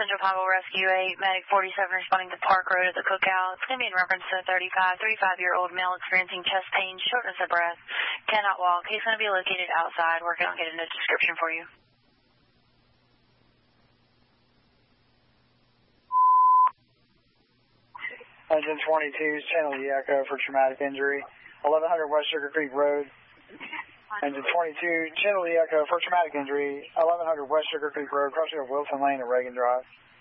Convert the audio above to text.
Central Chicago Rescue 8, Medic 47 responding to Park Road at the Cookout. It's going to be in reference to a 35-year-old male experiencing chest pain, shortness of breath, cannot walk. He's going to be located outside, working on getting a description for you. Engine 22, channel the echo for traumatic injury. 1100 West Sugar Creek Road. Engine 22, channel the echo for traumatic injury. 1100 West Sugar Creek Road, crossing of Wilson Lane and Reagan Drive.